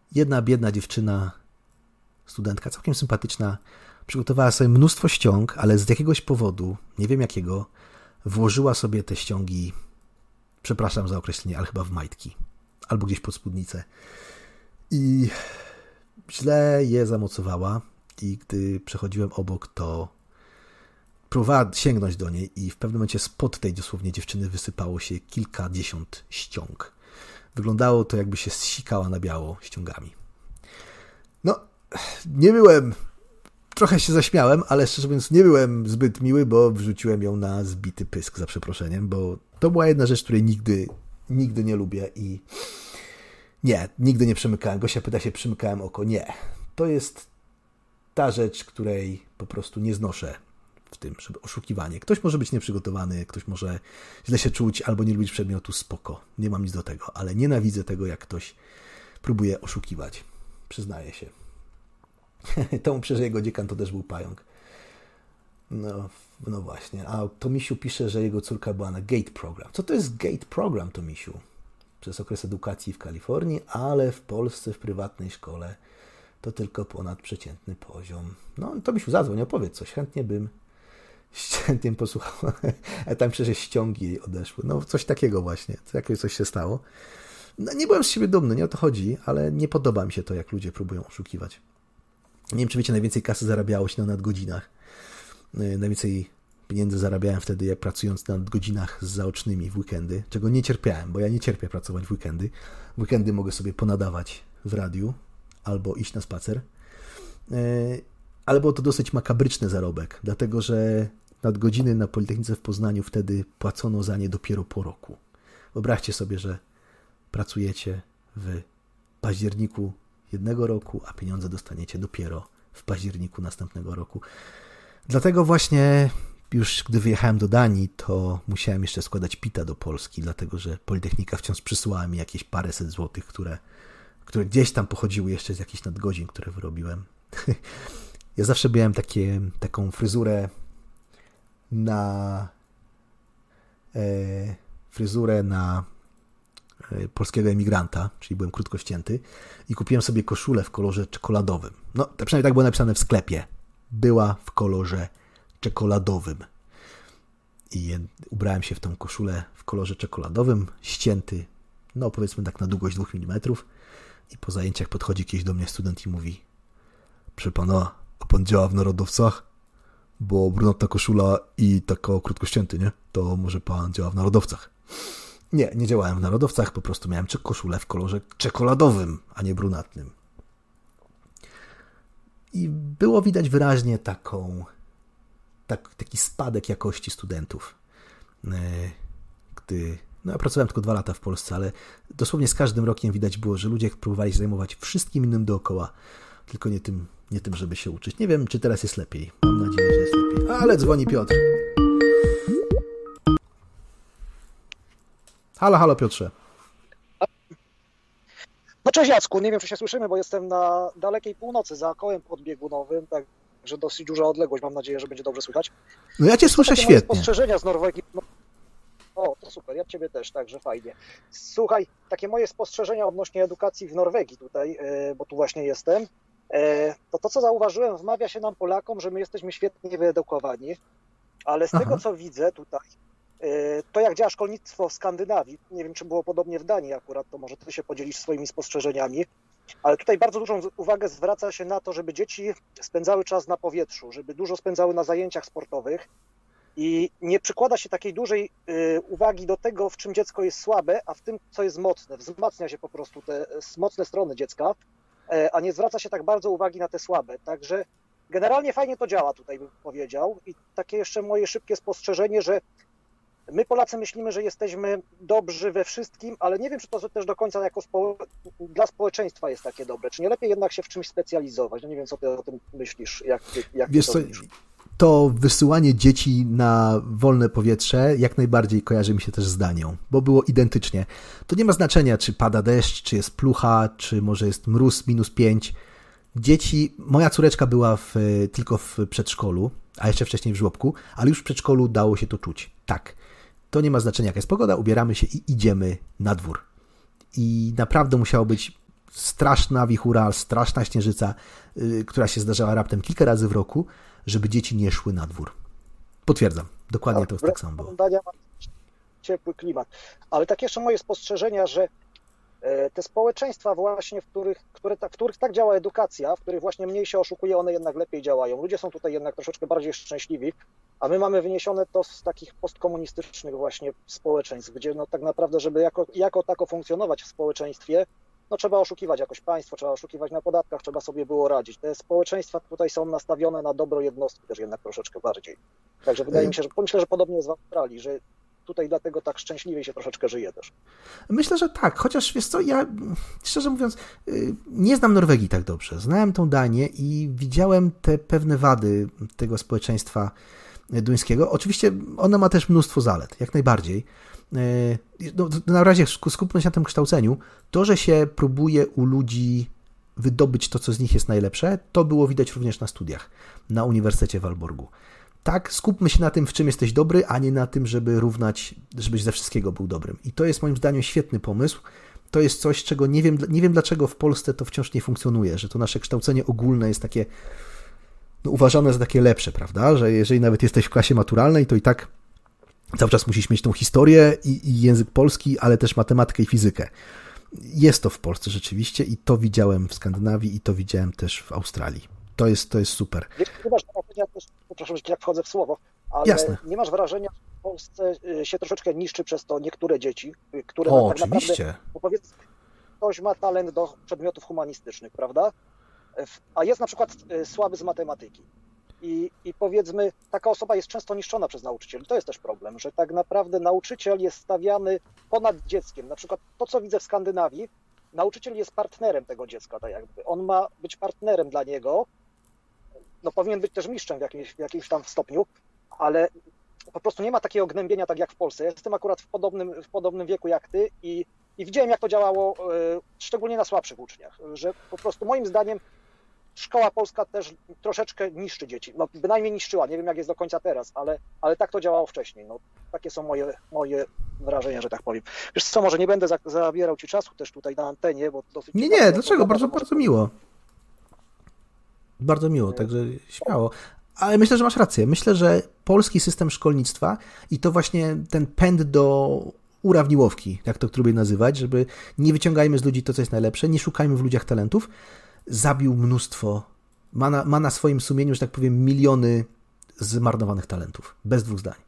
jedna biedna dziewczyna, studentka, całkiem sympatyczna, przygotowała sobie mnóstwo ściąg, ale z jakiegoś powodu, nie wiem jakiego, włożyła sobie te ściągi, przepraszam za określenie, ale chyba w majtki, albo gdzieś pod spódnicę. I źle je zamocowała i gdy przechodziłem obok, to próbowała sięgnąć do niej i w pewnym momencie spod tej dosłownie dziewczyny wysypało się kilkadziesiąt ściąg. Wyglądało to, jakby się zsikała na biało ściągami. No, nie byłem... Trochę się zaśmiałem, ale szczerze mówiąc nie byłem zbyt miły, bo wrzuciłem ją na zbity pysk, za przeproszeniem, bo to była jedna rzecz, której nigdy nie lubię i nie, nigdy nie przymykałem. Gosia pyta się, przymykałem oko. Nie. To jest ta rzecz, której po prostu nie znoszę w tym, żeby oszukiwanie. Ktoś może być nieprzygotowany, ktoś może źle się czuć albo nie lubić przedmiotu, spoko. Nie mam nic do tego, ale nienawidzę tego, jak ktoś próbuje oszukiwać. Przyznaję się. Temu że jego dziekan to też był pająk. No właśnie. A Tomisiu pisze, że jego córka była na GATE program. Co to jest GATE program, Tomisiu? Przez okres edukacji w Kalifornii, ale w Polsce, w prywatnej szkole to tylko ponadprzeciętny poziom. No, Tomisiu, zadzwoń, opowiedz coś. Chętnie posłuchał. A tam przecież ściągi jej odeszły. No, coś takiego właśnie. Coś się stało. No, nie byłem z siebie dumny, nie o to chodzi, ale nie podoba mi się to, jak ludzie próbują oszukiwać. Nie wiem, czy wiecie, najwięcej kasy zarabiało się na nadgodzinach. Najwięcej pieniędzy zarabiałem wtedy, jak pracując na nadgodzinach zaocznymi w weekendy, czego nie cierpiałem, bo ja nie cierpię pracować w weekendy. W weekendy mogę sobie ponadawać w radiu albo iść na spacer. Ale było to dosyć makabryczny zarobek, dlatego że nadgodziny na Politechnice w Poznaniu wtedy płacono za nie dopiero po roku. Wyobraźcie sobie, że pracujecie w październiku jednego roku, a pieniądze dostaniecie dopiero w październiku następnego roku. Dlatego właśnie już gdy wyjechałem do Danii, to musiałem jeszcze składać PIT-a do Polski, dlatego że Politechnika wciąż przysyłała mi jakieś paręset złotych, które gdzieś tam pochodziły jeszcze z jakichś nadgodzin, które wyrobiłem. Ja zawsze miałem taką fryzurę na polskiego emigranta, czyli byłem krótko ścięty i kupiłem sobie koszulę w kolorze czekoladowym. No, to przynajmniej tak było napisane w sklepie. Była w kolorze czekoladowym. I ubrałem się w tą koszulę w kolorze czekoladowym, ścięty, no powiedzmy tak na długość 2 mm i po zajęciach podchodzi kiedyś do mnie student i mówi: proszę pana, a pan działa w Narodowcach? Bo brunatna koszula i taka krótko ścięty, nie? To może pan działa w Narodowcach. Nie działałem w Narodowcach, po prostu miałem koszulę w kolorze czekoladowym, a nie brunatnym. I było widać wyraźnie taki spadek jakości studentów. Ja pracowałem tylko 2 lata w Polsce, ale dosłownie z każdym rokiem widać było, że ludzie próbowali się zajmować wszystkim innym dookoła, tylko nie tym, żeby się uczyć. Nie wiem, czy teraz jest lepiej. Mam nadzieję, że jest lepiej. Ale dzwoni Piotr. Halo Piotrze. No cześć Jacku, nie wiem czy się słyszymy, bo jestem na dalekiej północy za kołem podbiegunowym, także dosyć duża odległość, mam nadzieję, że będzie dobrze słychać. No ja cię słyszę świetnie. Spostrzeżenia z Norwegii. O, to super, ja ciebie też, także fajnie. Słuchaj, takie moje spostrzeżenia odnośnie edukacji w Norwegii tutaj, bo tu właśnie jestem, to co zauważyłem, wmawia się nam Polakom, że my jesteśmy świetnie wyedukowani, ale z tego co widzę tutaj, to jak działa szkolnictwo w Skandynawii, nie wiem czy było podobnie w Danii akurat, to może ty się podzielisz swoimi spostrzeżeniami, ale tutaj bardzo dużą uwagę zwraca się na to, żeby dzieci spędzały czas na powietrzu, żeby dużo spędzały na zajęciach sportowych i nie przykłada się takiej dużej uwagi do tego, w czym dziecko jest słabe, a w tym, co jest mocne. Wzmacnia się po prostu te mocne strony dziecka, a nie zwraca się tak bardzo uwagi na te słabe. Także generalnie fajnie to działa tutaj, bym powiedział. I takie jeszcze moje szybkie spostrzeżenie, że my Polacy myślimy, że jesteśmy dobrzy we wszystkim, ale nie wiem, czy to też do końca dla społeczeństwa jest takie dobre. Czy nie lepiej jednak się w czymś specjalizować? No nie wiem, co ty o tym myślisz, jak wiesz to co, widzisz? To wysyłanie dzieci na wolne powietrze jak najbardziej kojarzy mi się też z Danią, bo było identycznie. To nie ma znaczenia, czy pada deszcz, czy jest plucha, czy może jest mróz -5. Dzieci, moja córeczka była tylko w przedszkolu, a jeszcze wcześniej w żłobku, ale już w przedszkolu dało się to czuć. Tak, to nie ma znaczenia, jaka jest pogoda, ubieramy się i idziemy na dwór. I naprawdę musiało być straszna wichura, straszna śnieżyca, która się zdarzała raptem kilka razy w roku, żeby dzieci nie szły na dwór. Potwierdzam, dokładnie to tak samo było. Ciepły klimat. Ale tak jeszcze moje spostrzeżenia, że te społeczeństwa właśnie, w których tak działa edukacja, w których właśnie mniej się oszukuje, one jednak lepiej działają. Ludzie są tutaj jednak troszeczkę bardziej szczęśliwi, a my mamy wyniesione to z takich postkomunistycznych właśnie społeczeństw, gdzie no tak naprawdę, żeby jako tako funkcjonować w społeczeństwie, no trzeba oszukiwać jakoś państwo, trzeba oszukiwać na podatkach, trzeba sobie było radzić. Te społeczeństwa tutaj są nastawione na dobro jednostki też jednak troszeczkę bardziej. Także wydaje mi się, że myślę, że podobnie jest w Australii, że tutaj dlatego tak szczęśliwie się troszeczkę żyje też. Myślę, że tak, chociaż wiesz co, ja szczerze mówiąc nie znam Norwegii tak dobrze. Znałem tą Danię i widziałem te pewne wady tego społeczeństwa duńskiego. Oczywiście ona ma też mnóstwo zalet, jak najbardziej. No, na razie skupmy się na tym kształceniu. To, że się próbuje u ludzi wydobyć to, co z nich jest najlepsze, to było widać również na studiach na Uniwersytecie w Aalborgu. Tak, skupmy się na tym, w czym jesteś dobry, a nie na tym, żebyś ze wszystkiego był dobrym. I to jest moim zdaniem świetny pomysł. To jest coś, czego nie wiem dlaczego w Polsce to wciąż nie funkcjonuje, że to nasze kształcenie ogólne jest takie uważane za takie lepsze, prawda? Że jeżeli nawet jesteś w klasie maturalnej, to i tak cały czas musisz mieć tą historię i język polski, ale też matematykę i fizykę. Jest to w Polsce rzeczywiście i to widziałem w Skandynawii i to widziałem też w Australii. To jest super. Nie masz wrażenia, przepraszam, że jak wchodzę w słowo, ale jasne. Nie masz wrażenia, że w Polsce się troszeczkę niszczy przez to niektóre dzieci, które tak oczywiście. Naprawdę, bo powiedzmy, ktoś ma talent do przedmiotów humanistycznych, prawda? A jest na przykład słaby z matematyki. I powiedzmy, taka osoba jest często niszczona przez nauczycieli. To jest też problem, że tak naprawdę nauczyciel jest stawiany ponad dzieckiem. Na przykład to, co widzę w Skandynawii, nauczyciel jest partnerem tego dziecka, tak jakby. On ma być partnerem dla niego, no powinien być też mistrzem w jakimś tam stopniu, ale po prostu nie ma takiego gnębienia tak jak w Polsce. Ja jestem akurat w podobnym wieku jak ty i widziałem, jak to działało, szczególnie na słabszych uczniach, że po prostu moim zdaniem szkoła polska też troszeczkę niszczy dzieci. No bynajmniej niszczyła, nie wiem jak jest do końca teraz, ale tak to działało wcześniej. No, takie są moje wrażenia, że tak powiem. Wiesz co, może nie będę zabierał ci czasu też tutaj na antenie, bo dosyć... Nie, dlaczego? Bardzo miło. Bardzo miło, także śmiało. Ale myślę, że masz rację. Myślę, że polski system szkolnictwa i to właśnie ten pęd do urawniłowki, jak to lubię nazywać, żeby nie wyciągajmy z ludzi to, co jest najlepsze, nie szukajmy w ludziach talentów, zabił mnóstwo, ma na swoim sumieniu, że tak powiem, miliony zmarnowanych talentów. Bez dwóch zdań.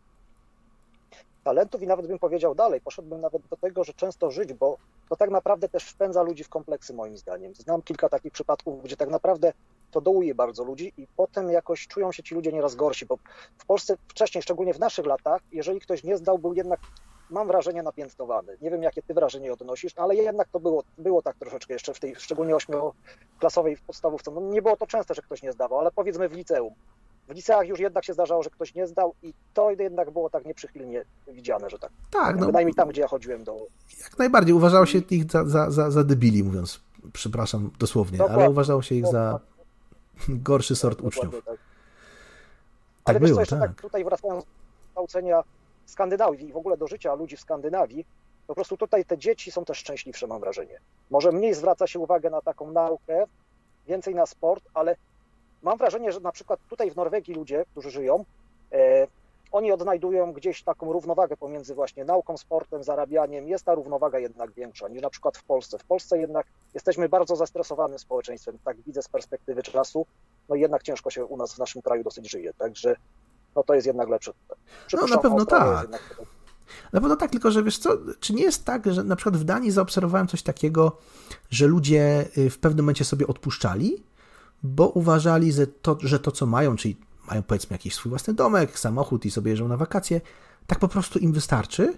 Talentów i nawet bym powiedział dalej, poszedłbym nawet do tego, że często żyć, bo to tak naprawdę też wpędza ludzi w kompleksy moim zdaniem. Znam kilka takich przypadków, gdzie tak naprawdę to dołuje bardzo ludzi i potem jakoś czują się ci ludzie nieraz gorsi, bo w Polsce wcześniej, szczególnie w naszych latach, jeżeli ktoś nie zdał, był jednak, mam wrażenie, napiętnowany. Nie wiem, jakie ty wrażenie odnosisz, ale jednak to było tak troszeczkę jeszcze w tej, szczególnie 8-klasowej podstawówce. No nie było to częste, że ktoś nie zdawał, ale powiedzmy w liceum. W liceach już jednak się zdarzało, że ktoś nie zdał i to jednak było tak nieprzychylnie widziane, że tak. Tak, no, bynajmniej tam, gdzie ja chodziłem do... Jak najbardziej. Uważało się ich za debili, mówiąc, przepraszam dosłownie, dokładnie. Ale uważało się ich za gorszy sort uczniów. Tak, tak ale było, wiesz co, jeszcze tak. Tak tutaj wracając do kształcenia Skandynawii i w ogóle do życia ludzi w Skandynawii, po prostu tutaj te dzieci są też szczęśliwsze, mam wrażenie. Może mniej zwraca się uwagę na taką naukę, więcej na sport, ale mam wrażenie, że na przykład tutaj w Norwegii ludzie, którzy żyją, oni odnajdują gdzieś taką równowagę pomiędzy właśnie nauką, sportem, zarabianiem. Jest ta równowaga jednak większa niż na przykład w Polsce. W Polsce jednak jesteśmy bardzo zestresowanym społeczeństwem, tak widzę z perspektywy czasu, no i jednak ciężko się u nas w naszym kraju dosyć żyje, także no to jest jednak lepsze tutaj. No na pewno tak. Na pewno tak, tylko że wiesz co, czy nie jest tak, że na przykład w Danii zaobserwowałem coś takiego, że ludzie w pewnym momencie sobie odpuszczali, bo uważali, że to co mają, czyli mają powiedzmy jakiś swój własny domek, samochód i sobie jeżdżą na wakacje, tak po prostu im wystarczy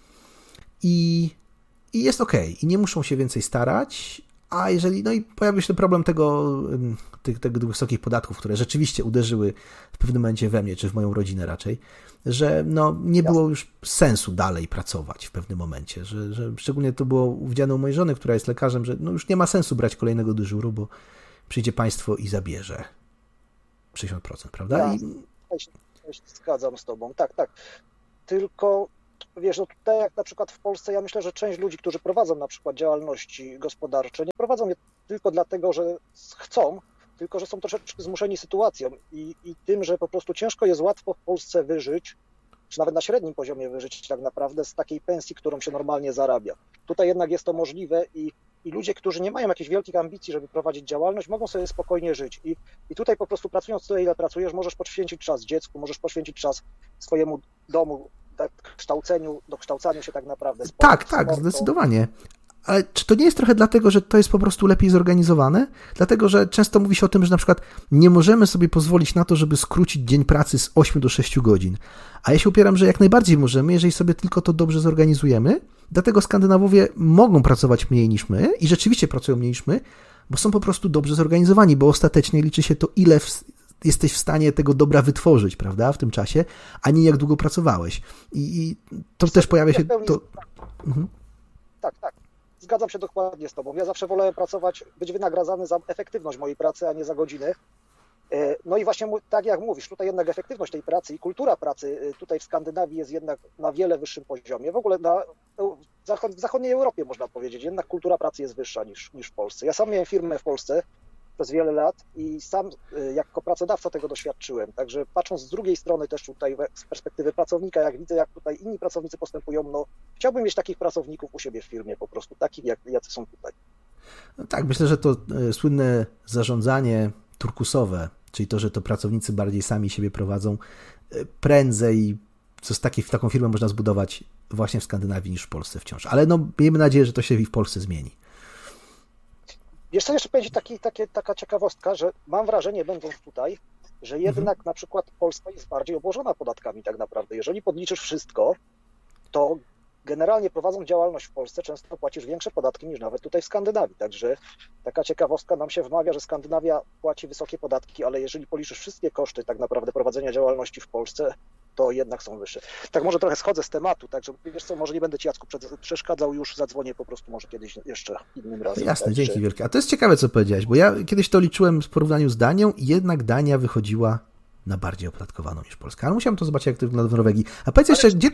i jest okej. I nie muszą się więcej starać, a jeżeli, no i pojawił się problem tych wysokich podatków, które rzeczywiście uderzyły w pewnym momencie we mnie, czy w moją rodzinę raczej, że no nie było już sensu dalej pracować w pewnym momencie, że szczególnie to było widziane u mojej żony, która jest lekarzem, że no już nie ma sensu brać kolejnego dyżuru, bo przyjdzie państwo i zabierze 60%, prawda? Ja się zgadzam z tobą, tak. Tylko wiesz, no tutaj jak na przykład w Polsce, ja myślę, że część ludzi, którzy prowadzą na przykład działalności gospodarcze, nie prowadzą je tylko dlatego, że chcą, tylko że są troszeczkę zmuszeni sytuacją i tym, że po prostu ciężko jest łatwo w Polsce wyżyć, czy nawet na średnim poziomie wyżyć tak naprawdę z takiej pensji, którą się normalnie zarabia. Tutaj jednak jest to możliwe i ludzie, którzy nie mają jakichś wielkich ambicji, żeby prowadzić działalność, mogą sobie spokojnie żyć. I tutaj po prostu pracując tyle, ile pracujesz, możesz poświęcić czas dziecku, możesz poświęcić czas swojemu domu, dokształcaniu się tak naprawdę. Tak, zdecydowanie. Ale czy to nie jest trochę dlatego, że to jest po prostu lepiej zorganizowane? Dlatego, że często mówi się o tym, że na przykład nie możemy sobie pozwolić na to, żeby skrócić dzień pracy z 8 do 6 godzin. A ja się upieram, że jak najbardziej możemy, jeżeli sobie tylko to dobrze zorganizujemy. Dlatego Skandynawowie mogą pracować mniej niż my i rzeczywiście pracują mniej niż my, bo są po prostu dobrze zorganizowani, bo ostatecznie liczy się to, ile jesteś w stanie tego dobra wytworzyć, prawda, w tym czasie, a nie jak długo pracowałeś. I to też pojawia się... Tak. Zgadzam się dokładnie z tobą. Ja zawsze wolałem być wynagradzany za efektywność mojej pracy, a nie za godziny. No i właśnie tak jak mówisz, tutaj jednak efektywność tej pracy i kultura pracy tutaj w Skandynawii jest jednak na wiele wyższym poziomie. W ogóle w zachodniej Europie można powiedzieć, jednak kultura pracy jest wyższa niż w Polsce. Ja sam miałem firmę w Polsce przez wiele lat i sam jako pracodawca tego doświadczyłem. Także patrząc z drugiej strony też tutaj z perspektywy pracownika, jak widzę, jak tutaj inni pracownicy postępują, no chciałbym mieć takich pracowników u siebie w firmie po prostu, takich jacy są tutaj. No tak, myślę, że to słynne zarządzanie turkusowe, czyli to, że to pracownicy bardziej sami siebie prowadzą, prędzej taką firmę można zbudować właśnie w Skandynawii niż w Polsce wciąż. Ale no, miejmy nadzieję, że to się i w Polsce zmieni. Jeszcze będzie taka ciekawostka, że mam wrażenie, będąc tutaj, że jednak na przykład Polska jest bardziej obłożona podatkami tak naprawdę. Jeżeli podliczysz wszystko, to generalnie prowadząc działalność w Polsce często płacisz większe podatki niż nawet tutaj w Skandynawii. Także taka ciekawostka nam się wmawia, że Skandynawia płaci wysokie podatki, ale jeżeli policzysz wszystkie koszty tak naprawdę prowadzenia działalności w Polsce, to jednak są wyższe. Tak może trochę schodzę z tematu, także wiesz co, może nie będę ci, Jacku, przeszkadzał, już zadzwonię po prostu może kiedyś jeszcze innym razem. Jasne, także... dzięki wielkie. A to jest ciekawe, co powiedziałeś, bo ja kiedyś to liczyłem w porównaniu z Danią i jednak Dania wychodziła na bardziej opodatkowaną niż Polska. Ale musiałem to zobaczyć, jak to wygląda w Norwegii. A powiedz jeszcze, gdzie...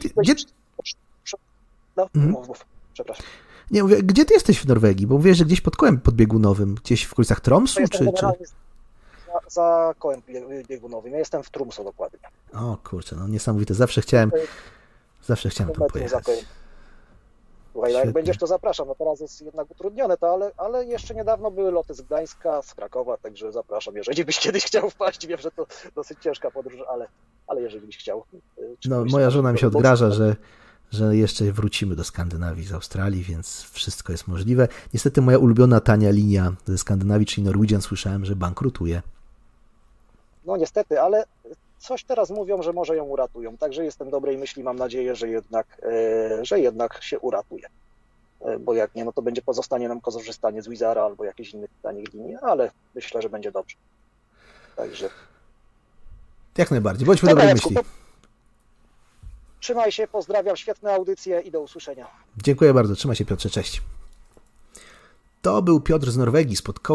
Mów. Przepraszam. Nie, mówię, gdzie ty jesteś w Norwegii? Bo mówię, że gdzieś pod kołem podbiegunowym, gdzieś w okolicach Tromsu, czy... Za kołem biegunowym. Ja jestem w Tromsø dokładnie. O kurczę, no niesamowite. Zawsze chciałem tam pojechać. Słuchaj, jak będziesz, to zapraszam. No teraz jest jednak utrudnione to, ale jeszcze niedawno były loty z Gdańska, z Krakowa, także zapraszam. Jeżeli byś kiedyś chciał wpaść, wiem, że to dosyć ciężka podróż, ale jeżeli byś chciał. No, moja żona mi się odgraża, że jeszcze wrócimy do Skandynawii z Australii, więc wszystko jest możliwe. Niestety moja ulubiona tania linia ze Skandynawii, czyli Norwegian, słyszałem, że bankrutuje. No niestety, ale coś teraz mówią, że może ją uratują. Także jestem dobrej myśli, mam nadzieję, że jednak się uratuje. Bo jak nie, no to będzie pozostanie nam korzystanie z Wizara albo jakichś innych tanich linii, ale myślę, że będzie dobrze. Także... Jak najbardziej, bądźmy dobrej myśli. Trzymaj się, pozdrawiam, świetne audycje i do usłyszenia. Dziękuję bardzo, trzymaj się, Piotrze, cześć. To był Piotr z Norwegii,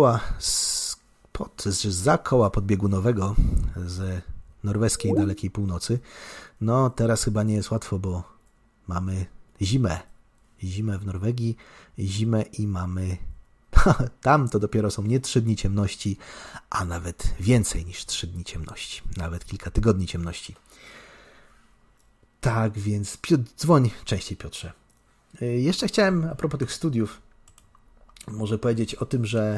zza koła podbiegunowego z norweskiej dalekiej północy. No teraz chyba nie jest łatwo, bo mamy zimę. Zimę w Norwegii, zimę i mamy... Tam to dopiero są nie 3 dni ciemności, a nawet więcej niż 3 dni ciemności. Nawet kilka tygodni ciemności. Tak, więc dzwoń częściej, Piotrze. Jeszcze chciałem, a propos tych studiów, może powiedzieć o tym, że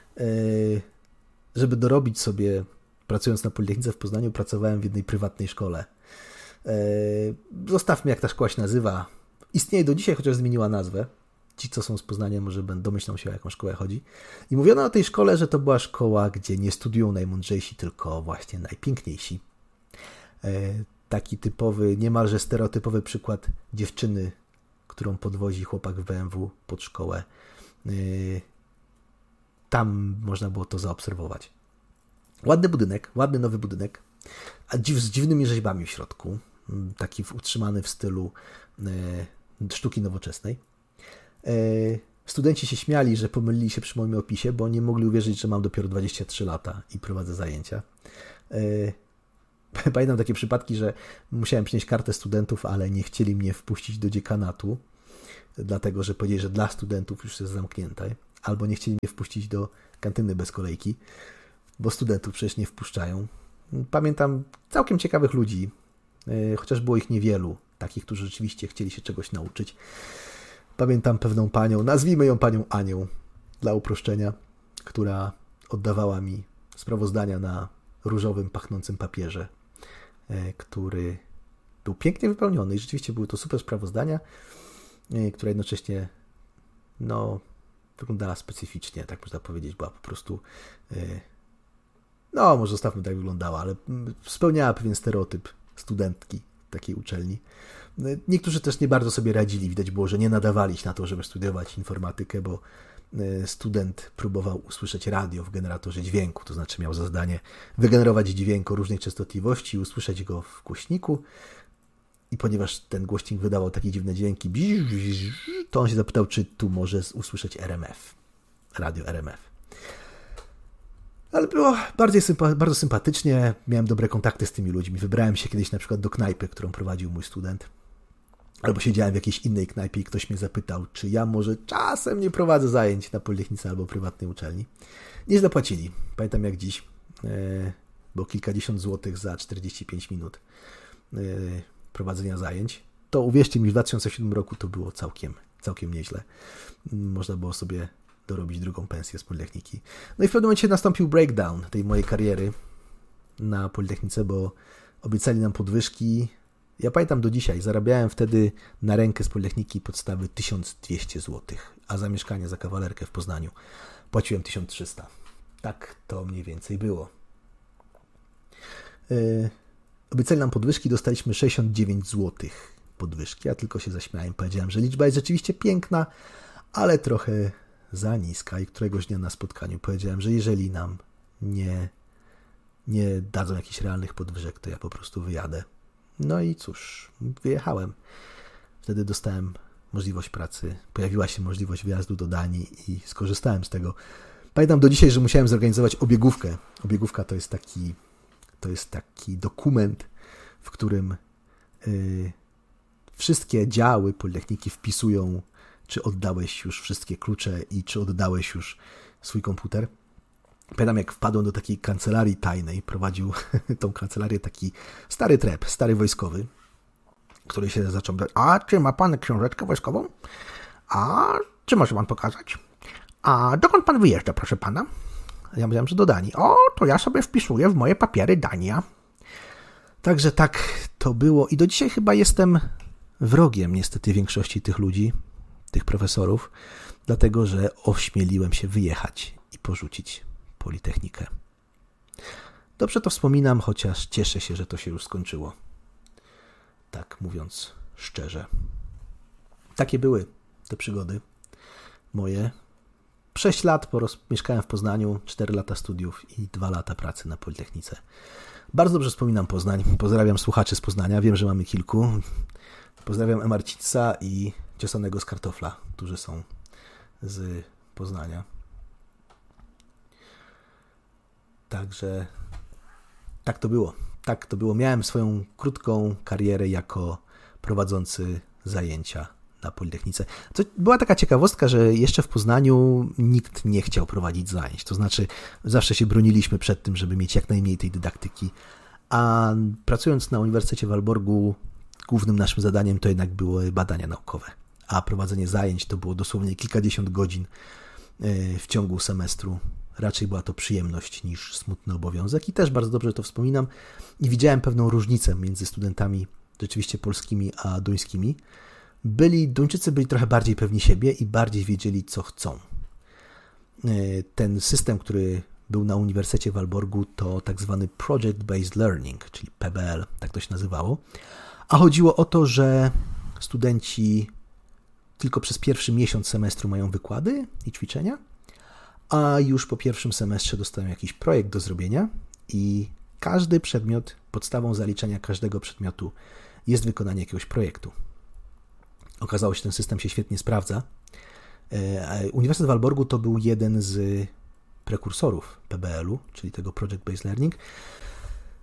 żeby dorobić sobie, pracując na Politechnice w Poznaniu, pracowałem w jednej prywatnej szkole. Zostawmy, jak ta szkoła się nazywa. Istnieje do dzisiaj, chociaż zmieniła nazwę. Ci, co są z Poznania, może domyślą się, o jaką szkołę chodzi. I mówiono o tej szkole, że to była szkoła, gdzie nie studiują najmądrzejsi, tylko właśnie najpiękniejsi. Taki typowy, niemalże stereotypowy przykład dziewczyny, którą podwozi chłopak w BMW pod szkołę. Tam można było to zaobserwować. Ładny budynek, ładny nowy budynek, a z dziwnymi rzeźbami w środku. Taki utrzymany w stylu sztuki nowoczesnej. Studenci się śmiali, że pomylili się przy moim opisie, bo nie mogli uwierzyć, że mam dopiero 23 lata i prowadzę zajęcia. Pamiętam takie przypadki, że musiałem przynieść kartę studentów, ale nie chcieli mnie wpuścić do dziekanatu, dlatego że powiedzieli, że dla studentów już jest zamknięte, albo nie chcieli mnie wpuścić do kantyny bez kolejki, bo studentów przecież nie wpuszczają. Pamiętam całkiem ciekawych ludzi, chociaż było ich niewielu, takich, którzy rzeczywiście chcieli się czegoś nauczyć. Pamiętam pewną panią, nazwijmy ją panią Anią, dla uproszczenia, która oddawała mi sprawozdania na różowym, pachnącym papierze, który był pięknie wypełniony i rzeczywiście były to super sprawozdania, która jednocześnie wyglądała specyficznie, tak można powiedzieć, była po prostu może zostawmy tak jak wyglądała, ale spełniała pewien stereotyp studentki takiej uczelni. Niektórzy też nie bardzo sobie radzili, widać było, że nie nadawali się na to, żeby studiować informatykę, bo student próbował usłyszeć radio w generatorze dźwięku, to znaczy miał za zadanie wygenerować dźwięk o różnej częstotliwości i usłyszeć go w głośniku. I ponieważ ten głośnik wydawał takie dziwne dźwięki, to on się zapytał, czy tu może usłyszeć RMF, radio RMF. Ale było bardzo sympatycznie, miałem dobre kontakty z tymi ludźmi. Wybrałem się kiedyś na przykład do knajpy, którą prowadził mój student. Albo siedziałem w jakiejś innej knajpie i ktoś mnie zapytał, czy ja może czasem nie prowadzę zajęć na Politechnice albo prywatnej uczelni. Nieźle płacili. Pamiętam jak dziś, było kilkadziesiąt złotych za 45 minut prowadzenia zajęć. To uwierzcie mi, w 2007 roku to było całkiem nieźle. Można było sobie dorobić drugą pensję z Politechniki. No i w pewnym momencie nastąpił breakdown tej mojej kariery na Politechnice, bo obiecali nam podwyżki. Ja pamiętam do dzisiaj, zarabiałem wtedy na rękę z Politechniki podstawy 1200 zł, a za mieszkanie, za kawalerkę w Poznaniu płaciłem 1300. Tak to mniej więcej było. Obiecali nam podwyżki, dostaliśmy 69 zł podwyżki. Ja tylko się zaśmiałem, powiedziałem, że liczba jest rzeczywiście piękna, ale trochę za niska i któregoś dnia na spotkaniu powiedziałem, że jeżeli nam nie dadzą jakichś realnych podwyżek, to ja po prostu wyjadę. No i cóż, wyjechałem. Wtedy dostałem możliwość pracy, pojawiła się możliwość wyjazdu do Danii i skorzystałem z tego. Pamiętam do dzisiaj, że musiałem zorganizować obiegówkę. Obiegówka to jest taki dokument, w którym wszystkie działy Politechniki wpisują, czy oddałeś już wszystkie klucze i czy oddałeś już swój komputer. Pamiętam, jak wpadłem do takiej kancelarii tajnej, prowadził tą kancelarię taki stary trep, stary wojskowy, który się zaczął pytać, a czy ma pan książeczkę wojskową? A czy może pan pokazać? A dokąd pan wyjeżdża, proszę pana? Ja mówiłem, że do Danii. O, to ja sobie wpisuję w moje papiery Dania. Także tak to było i do dzisiaj chyba jestem wrogiem niestety większości tych ludzi, tych profesorów, dlatego że ośmieliłem się wyjechać i porzucić Politechnikę. Dobrze to wspominam, chociaż cieszę się, że to się już skończyło. Tak mówiąc szczerze. Takie były te przygody moje. 6 lat mieszkałem w Poznaniu, 4 lata studiów i 2 lata pracy na Politechnice. Bardzo dobrze wspominam Poznań. Pozdrawiam słuchaczy z Poznania. Wiem, że mamy kilku. Pozdrawiam Emarcica i Ciosanego z Kartofla, którzy są z Poznania. Także tak to było. Tak to było. Miałem swoją krótką karierę jako prowadzący zajęcia na Politechnice. To była taka ciekawostka, że jeszcze w Poznaniu nikt nie chciał prowadzić zajęć. To znaczy zawsze się broniliśmy przed tym, żeby mieć jak najmniej tej dydaktyki. A pracując na Uniwersytecie w Aalborgu, głównym naszym zadaniem to jednak były badania naukowe. A prowadzenie zajęć to było dosłownie kilkadziesiąt godzin w ciągu semestru. Raczej była to przyjemność niż smutny obowiązek i też bardzo dobrze to wspominam i widziałem pewną różnicę między studentami rzeczywiście polskimi a duńskimi. Duńczycy byli trochę bardziej pewni siebie i bardziej wiedzieli, co chcą. Ten system, który był na Uniwersytecie w Aalborgu, to tak zwany Project Based Learning, czyli PBL, tak to się nazywało. A chodziło o to, że studenci tylko przez pierwszy miesiąc semestru mają wykłady i ćwiczenia, a już po pierwszym semestrze dostają jakiś projekt do zrobienia i każdy przedmiot, podstawą zaliczenia każdego przedmiotu jest wykonanie jakiegoś projektu. Okazało się, że ten system się świetnie sprawdza. Uniwersytet w Aalborgu to był jeden z prekursorów PBL-u, czyli tego Project Based Learning.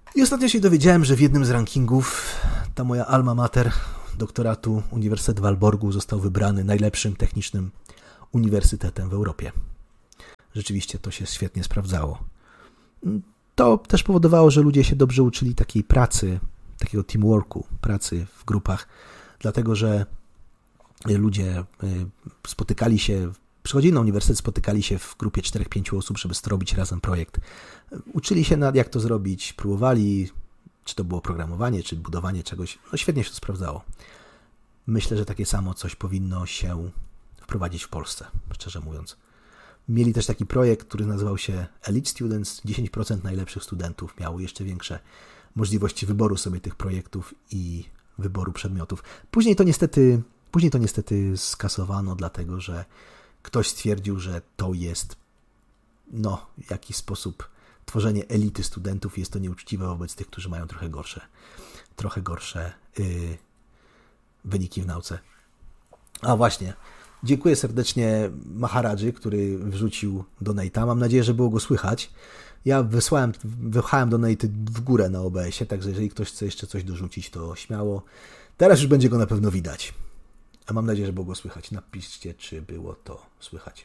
I ostatnio się dowiedziałem, że w jednym z rankingów ta moja alma mater doktoratu Uniwersytet w Aalborgu został wybrany najlepszym technicznym uniwersytetem w Europie. Rzeczywiście to się świetnie sprawdzało. To też powodowało, że ludzie się dobrze uczyli takiej pracy, takiego teamworku, pracy w grupach, dlatego że ludzie spotykali się, przychodzili na uniwersytet, spotykali się w grupie 4-5 osób, żeby zrobić razem projekt. Uczyli się, jak to zrobić, próbowali, czy to było programowanie, czy budowanie czegoś. No świetnie się to sprawdzało. Myślę, że takie samo coś powinno się wprowadzić w Polsce, szczerze mówiąc. Mieli też taki projekt, który nazywał się Elite Students. 10% najlepszych studentów miało jeszcze większe możliwości wyboru sobie tych projektów i wyboru przedmiotów. Później to niestety skasowano, dlatego że ktoś stwierdził, że to jest w jakiś sposób tworzenie elity studentów, jest to nieuczciwe wobec tych, którzy mają trochę gorsze wyniki w nauce. A właśnie, dziękuję serdecznie Maharadży, który wrzucił donate'a. Mam nadzieję, że było go słychać. Ja wypchałem donate'y w górę na OBS-ie, także jeżeli ktoś chce jeszcze coś dorzucić, to śmiało. Teraz już będzie go na pewno widać. A mam nadzieję, że było go słychać. Napiszcie, czy było to słychać.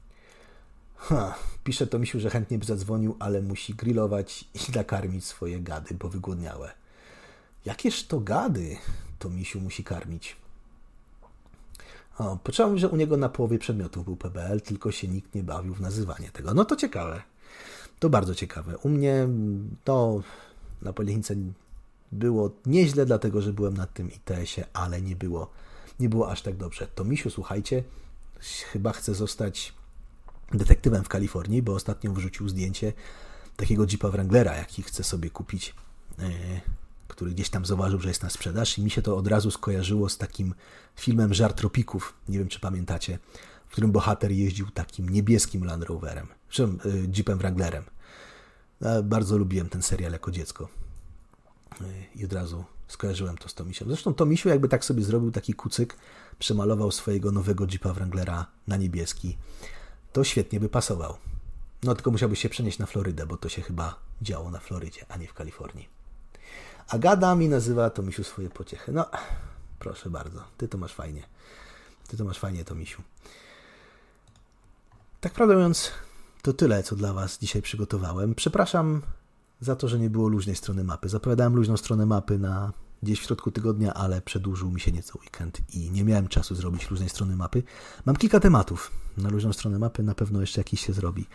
Pisze to Misiu, że chętnie by zadzwonił, ale musi grillować i nakarmić swoje gady, bo wygłodniałe. Jakież to gady to Misiu musi karmić? Poczułem, że u niego na połowie przedmiotów był PBL, tylko się nikt nie bawił w nazywanie tego. No to ciekawe. To bardzo ciekawe. U mnie to na Politechnice było nieźle, dlatego że byłem na tym ITS-ie, ale nie było aż tak dobrze. To Misiu, słuchajcie, chyba chce zostać detektywem w Kalifornii, bo ostatnio wrzucił zdjęcie takiego Jeepa Wranglera, jaki chce sobie kupić, który gdzieś tam zauważył, że jest na sprzedaż i mi się to od razu skojarzyło z takim filmem Żar tropików, nie wiem czy pamiętacie, w którym bohater jeździł takim niebieskim Land Roverem, Jeepem Wranglerem. Bardzo lubiłem ten serial jako dziecko i od razu skojarzyłem to z Tomisią. Zresztą Tomisiu jakby tak sobie zrobił taki kucyk, przemalował swojego nowego Jeepa Wranglera na niebieski, to świetnie by pasował. No tylko musiałby się przenieść na Florydę, bo to się chyba działo na Florydzie, a nie w Kalifornii. A gada mi nazywa Tomisiu swoje pociechy. No, proszę bardzo, ty to masz fajnie. Tomisiu. Tak prawdę mówiąc, to tyle, co dla was dzisiaj przygotowałem. Przepraszam za to, że nie było luźnej strony mapy. Zapowiadałem luźną stronę mapy na gdzieś w środku tygodnia, ale przedłużył mi się nieco weekend i nie miałem czasu zrobić luźnej strony mapy. Mam kilka tematów na luźną stronę mapy, na pewno jeszcze jakiś się zrobi.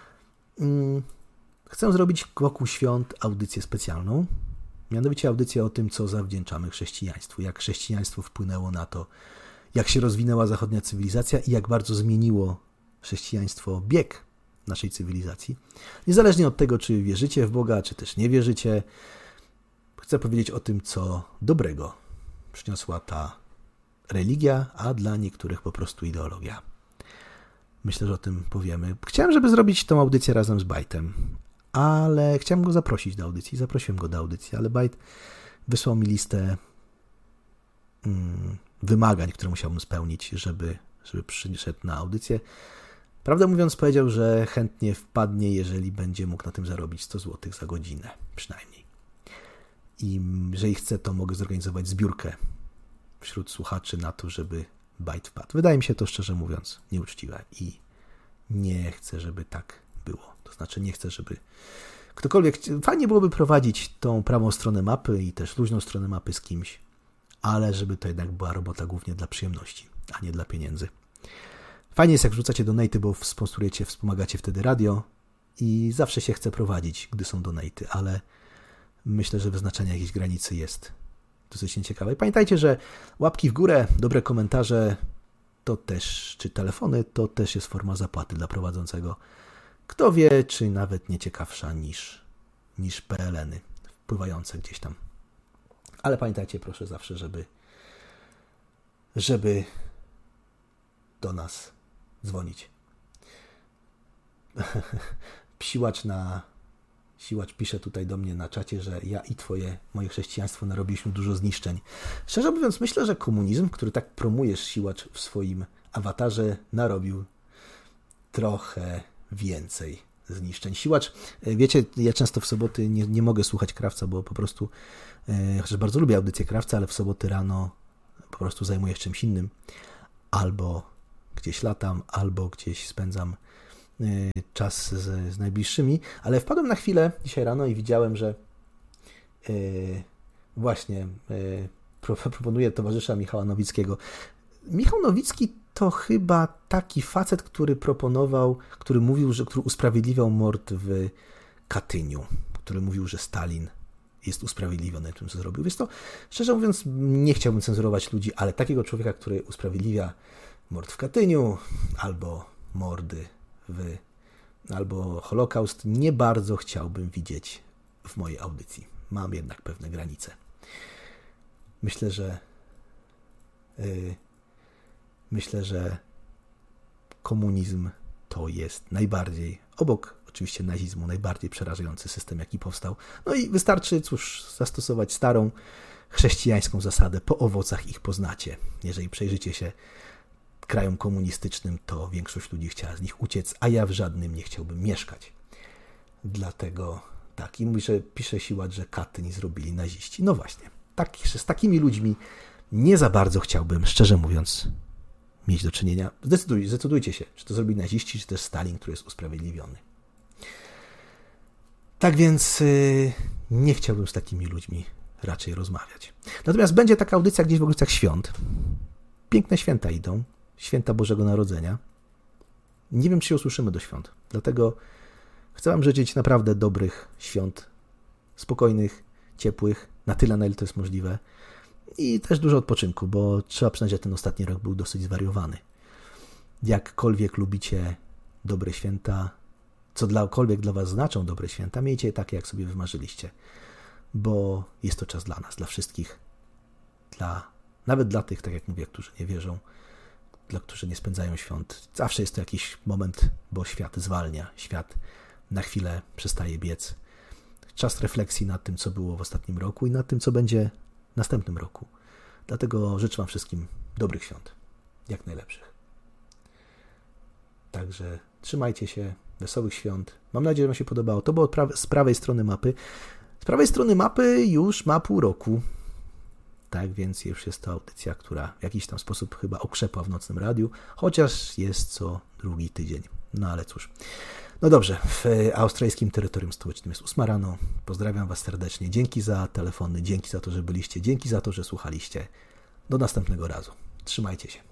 Chcę zrobić wokół świąt audycję specjalną. Mianowicie audycję o tym, co zawdzięczamy chrześcijaństwu, jak chrześcijaństwo wpłynęło na to, jak się rozwinęła zachodnia cywilizacja i jak bardzo zmieniło chrześcijaństwo bieg naszej cywilizacji. Niezależnie od tego, czy wierzycie w Boga, czy też nie wierzycie, chcę powiedzieć o tym, co dobrego przyniosła ta religia, a dla niektórych po prostu ideologia. Myślę, że o tym powiemy. Chciałem, żeby zrobić tą audycję razem z Bajtem, ale chciałem go zaprosić do audycji. Zaprosiłem go do audycji, ale Bajt wysłał mi listę wymagań, które musiałbym spełnić, żeby przyszedł na audycję. Prawdę mówiąc, powiedział, że chętnie wpadnie, jeżeli będzie mógł na tym zarobić 100 zł za godzinę, przynajmniej. I jeżeli chce, to mogę zorganizować zbiórkę wśród słuchaczy na to, żeby Bajt wpadł. Wydaje mi się to, szczerze mówiąc, nieuczciwe i nie chcę, żeby tak było. To znaczy nie chcę, żeby ktokolwiek... Fajnie byłoby prowadzić tą prawą stronę mapy i też luźną stronę mapy z kimś, ale żeby to jednak była robota głównie dla przyjemności, a nie dla pieniędzy. Fajnie jest, jak wrzucacie donaty, bo sponsorujecie, wspomagacie wtedy radio i zawsze się chce prowadzić, gdy są donaty, ale myślę, że wyznaczenie jakiejś granicy jest dosyć nieciekawe. I pamiętajcie, że łapki w górę, dobre komentarze, to też, czy telefony, to też jest forma zapłaty dla prowadzącego. Kto wie, czy nawet nie ciekawsza niż PLN-y wpływające gdzieś tam. Ale pamiętajcie proszę zawsze, żeby do nas dzwonić. Siłacz pisze tutaj do mnie na czacie, że ja i moje chrześcijaństwo narobiliśmy dużo zniszczeń. Szczerze mówiąc, myślę, że komunizm, który tak promujesz, Siłacz, w swoim awatarze, narobił trochę więcej zniszczeń. Siłacz, wiecie, ja często w soboty nie mogę słuchać Krawca, bo po prostu, chociaż bardzo lubię audycję Krawca, ale w soboty rano po prostu zajmuję się czymś innym. Albo gdzieś latam, albo gdzieś spędzam czas z najbliższymi, ale wpadłem na chwilę dzisiaj rano i widziałem, że właśnie proponuję towarzysza Michała Nowickiego. Michał Nowicki to chyba taki facet, który mówił, który usprawiedliwiał mord w Katyniu, który mówił, że Stalin jest usprawiedliwiony tym, co zrobił. Więc to, szczerze mówiąc, nie chciałbym cenzurować ludzi, ale takiego człowieka, który usprawiedliwia mord w Katyniu, albo mordy albo Holokaust, nie bardzo chciałbym widzieć w mojej audycji. Mam jednak pewne granice. Myślę, że komunizm to jest najbardziej, obok oczywiście nazizmu, najbardziej przerażający system, jaki powstał. No i wystarczy, zastosować starą chrześcijańską zasadę: po owocach ich poznacie. Jeżeli przejrzycie się krajom komunistycznym, to większość ludzi chciała z nich uciec, a ja w żadnym nie chciałbym mieszkać. Dlatego tak, i mówi, że pisze Siłacz, że Katyń zrobili naziści. No właśnie, z takimi ludźmi nie za bardzo chciałbym, szczerze mówiąc, mieć do czynienia. Zdecydujcie się, czy to zrobili naziści, czy też Stalin, który jest usprawiedliwiony. Tak więc nie chciałbym z takimi ludźmi raczej rozmawiać. Natomiast będzie taka audycja gdzieś w okolicach świąt. Piękne święta idą. Święta Bożego Narodzenia. Nie wiem, czy się usłyszymy do świąt. Dlatego chcę wam życzyć naprawdę dobrych świąt. Spokojnych, ciepłych, na tyle, na ile to jest możliwe. I też dużo odpoczynku, bo trzeba przyznać, że ten ostatni rok był dosyć zwariowany. Jakkolwiek lubicie dobre święta, cokolwiek dla was znaczą dobre święta, miejcie je takie, jak sobie wymarzyliście. Bo jest to czas dla nas, dla wszystkich. Nawet dla tych, tak jak mówię, którzy nie wierzą, dla którzy nie spędzają świąt. Zawsze jest to jakiś moment, bo świat zwalnia. Świat na chwilę przestaje biec. Czas refleksji nad tym, co było w ostatnim roku i nad tym, co będzie w następnym roku. Dlatego życzę wam wszystkim dobrych świąt. Jak najlepszych. Także trzymajcie się. Wesołych świąt. Mam nadzieję, że wam się podobało. To było z prawej strony mapy. Z prawej strony mapy już ma pół roku. Tak więc już jest to audycja, która w jakiś tam sposób chyba okrzepła w nocnym radiu, chociaż jest co drugi tydzień. No ale cóż. No dobrze, w australijskim terytorium stołecznym jest 8 rano. Pozdrawiam was serdecznie. Dzięki za telefony, dzięki za to, że byliście, dzięki za to, że słuchaliście. Do następnego razu. Trzymajcie się.